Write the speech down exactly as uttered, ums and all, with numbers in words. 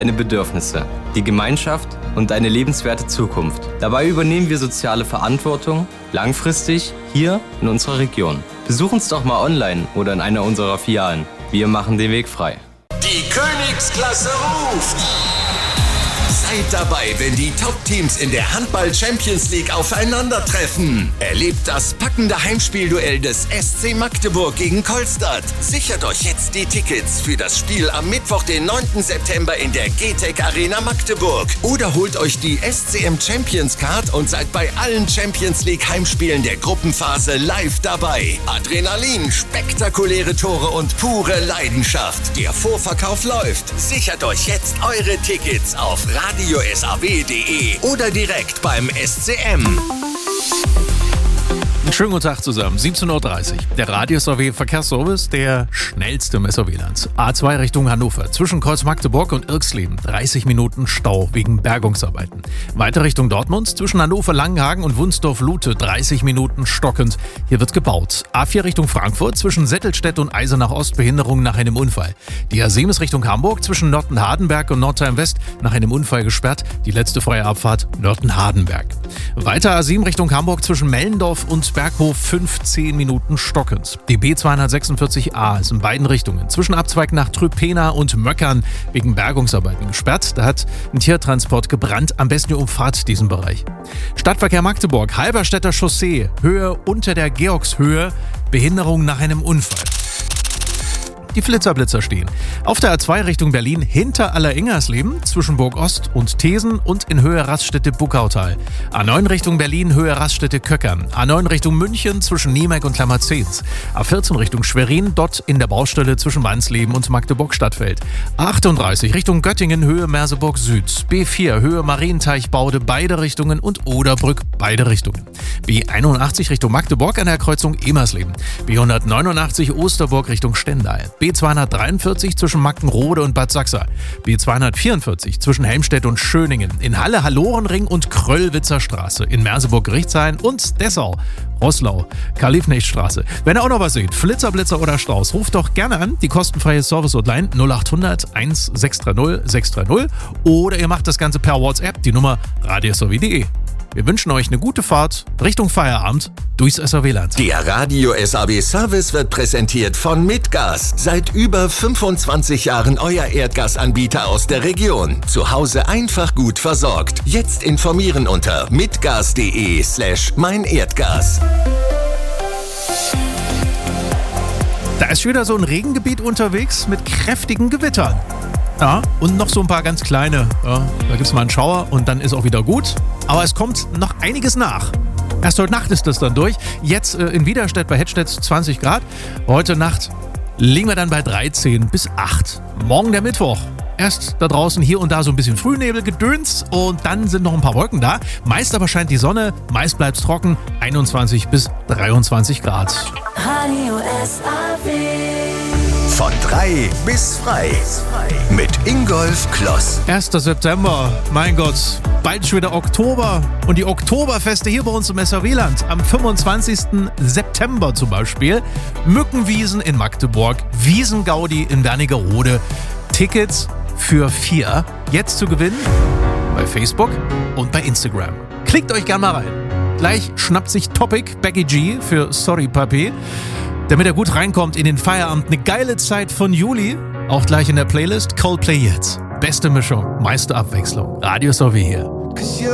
deine Bedürfnisse, die Gemeinschaft und deine lebenswerte Zukunft. Dabei übernehmen wir soziale Verantwortung langfristig hier in unserer Region. Besuch uns doch mal online oder in einer unserer Filialen. Wir machen den Weg frei. Die Königsklasse ruft! Seid dabei, wenn die Top-Teams in der Handball-Champions League aufeinandertreffen. Erlebt das packende Heimspielduell des S C Magdeburg gegen Kolstadt. Sichert euch jetzt die Tickets für das Spiel am Mittwoch, den neunten September in der G T E C Arena Magdeburg. Oder holt euch die S C M Champions Card und seid bei allen Champions League Heimspielen der Gruppenphase live dabei. Adrenalin, spektakuläre Tore und pure Leidenschaft. Der Vorverkauf läuft. Sichert euch jetzt eure Tickets auf radio s a w punkt d e oder direkt beim S C M. Schönen guten Tag zusammen, siebzehn Uhr dreißig. Der Radio S A W Verkehrsservice, der schnellste im S A W-Land. A zwei Richtung Hannover, zwischen Kreuz Magdeburg und Irxleben, dreißig Minuten Stau wegen Bergungsarbeiten. Weiter Richtung Dortmund, zwischen Hannover Langenhagen und Wunsdorf-Lute, dreißig Minuten stockend. Hier wird gebaut. A vier Richtung Frankfurt, zwischen Settelstedt und Eisenach Ost, Behinderung nach einem Unfall. Die A sieben ist Richtung Hamburg, zwischen Nörten-Hardenberg und Nordheim West, nach einem Unfall gesperrt. Die letzte freie Abfahrt Nörten-Hardenberg. Weiter A sieben Richtung Hamburg, zwischen Mellendorf und Berghof, fünfzehn Minuten stockend. Die B zweihundertsechsundvierzig A ist in beiden Richtungen zwischen Abzweig nach Trüpena und Möckern wegen Bergungsarbeiten gesperrt. Da hat ein Tiertransport gebrannt. Am besten ihr umfahrt diesen Bereich. Stadtverkehr Magdeburg, Halberstädter Chaussee, Höhe unter der Georgshöhe, Behinderung nach einem Unfall. Die Flitzerblitzer stehen. Auf der A zwei Richtung Berlin hinter Alleringhersleben, zwischen Burg Ost und Thesen und in Höhe Raststätte-Buckautal. A neun Richtung Berlin, Höhe Raststätte-Köckern. A neun Richtung München, zwischen Niemek und Klammerzens. A vierzehn Richtung Schwerin, dort in der Baustelle zwischen Wansleben und Magdeburg-Stadtfeld. A achtunddreißig Richtung Göttingen, Höhe Merseburg Süd. B vier, Höhe Marienteichbaude, beide Richtungen und Oderbrück, beide Richtungen. B einundachtzig Richtung Magdeburg an der Kreuzung Emersleben. B hundertneunundachtzig Osterburg Richtung Stendal. B zweihundertdreiundvierzig zwischen Mackenrode und Bad Sachsa. B zweihundertvierundvierzig zwischen Helmstedt und Schöningen. In Halle Hallorenring und Kröllwitzer Straße. In Merseburg-Gerichtshain und Dessau, Roßlau, Karl-Liebknecht-Straße. Wenn ihr auch noch was seht, Flitzer, Blitzer oder Staus, ruft doch gerne an. Die kostenfreie Service-Hotline null achthundert eins sechs drei null sechs drei null oder ihr macht das Ganze per WhatsApp, die Nummer radio s a w punkt d e. Wir wünschen euch eine gute Fahrt Richtung Feierabend durchs S A W-Land. Der Radio S A W Service wird präsentiert von Mitgas. Seit über fünfundzwanzig Jahren euer Erdgasanbieter aus der Region. Zu Hause einfach gut versorgt. Jetzt informieren unter mitgas.de slash mein Erdgas. Da ist wieder so ein Regengebiet unterwegs mit kräftigen Gewittern. Ja, und noch so ein paar ganz kleine. Ja, da gibt es mal einen Schauer und dann ist auch wieder gut. Aber es kommt noch einiges nach. Erst heute Nacht ist das dann durch. Jetzt äh, in Widerstedt bei Hettstedt zwanzig Grad. Heute Nacht liegen wir dann bei dreizehn bis acht. Morgen der Mittwoch. Erst da draußen hier und da so ein bisschen Frühnebelgedöns und dann sind noch ein paar Wolken da. Meist aber scheint die Sonne, meist bleibt es trocken. einundzwanzig bis dreiundzwanzig Grad. Radio S A W. Von drei bis frei. Mit Ingolf Kloss. erster September, mein Gott, bald schon wieder Oktober. Und die Oktoberfeste hier bei uns im S A W-Land. Am fünfundzwanzigsten September zum Beispiel. Mückenwiesen in Magdeburg, Wiesengaudi in Wernigerode. Tickets für vier. Jetzt zu gewinnen bei Facebook und bei Instagram. Klickt euch gerne mal rein. Gleich schnappt sich Topic Becky G für Sorry Papi. Damit er gut reinkommt in den Feierabend. Eine geile Zeit von Juli. Auch gleich in der Playlist Coldplay jetzt. Beste Mischung, meiste Abwechslung. Radio S A W hier.